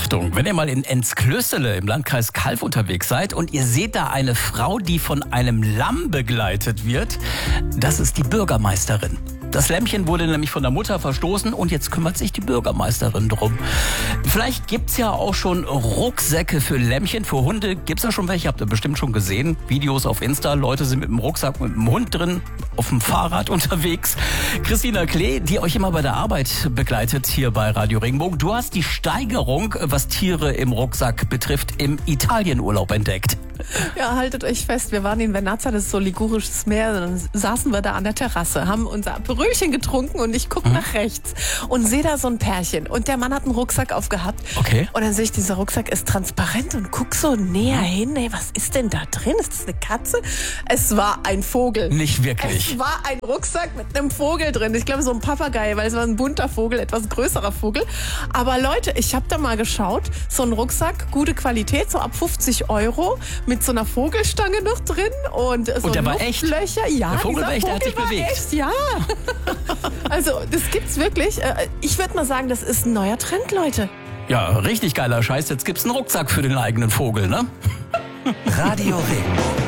Achtung, wenn ihr mal in Enz-Klöstele im Landkreis Calw unterwegs seid und ihr seht da eine Frau, die von einem Lamm begleitet wird, das ist die Bürgermeisterin. Das Lämmchen wurde nämlich von der Mutter verstoßen und jetzt kümmert sich die Bürgermeisterin drum. Vielleicht gibt's ja auch schon Rucksäcke für Lämmchen, für Hunde. Gibt's da schon welche? Habt ihr bestimmt schon gesehen. Videos auf Insta. Leute sind mit dem Rucksack, mit dem Hund drin, auf dem Fahrrad unterwegs. Christina Klee, die euch immer bei der Arbeit begleitet hier bei Radio Regenbogen. Du hast die Steigerung, was Tiere im Rucksack betrifft, im Italienurlaub entdeckt. Ja, haltet euch fest, wir waren in Vernazza, das ist so ligurisches Meer, dann saßen wir da an der Terrasse, haben unser Aperölchen getrunken und ich gucke nach rechts und sehe da so ein Pärchen und der Mann hat einen Rucksack aufgehabt. Okay. Und dann sehe ich, dieser Rucksack ist transparent und guck so näher hin, ey, was ist denn da drin? Ist das eine Katze? Es war ein Vogel. Nicht wirklich. Es war ein Rucksack mit einem Vogel drin. Ich glaube, so ein Papagei, weil es war ein bunter Vogel, etwas größerer Vogel. Aber Leute, ich habe da mal geschaut, so ein Rucksack, gute Qualität, so ab 50 €, mit so einer Vogelstange noch drin und so Und der war echt? Luftlöcher. Ja, Der Vogel war echt, der hat sich bewegt. Echt, ja. Also, das gibt's wirklich. Ich würde mal sagen, das ist ein neuer Trend, Leute. Ja, richtig geiler Scheiß. Jetzt gibt's einen Rucksack für den eigenen Vogel, ne? Radio Regenbogen.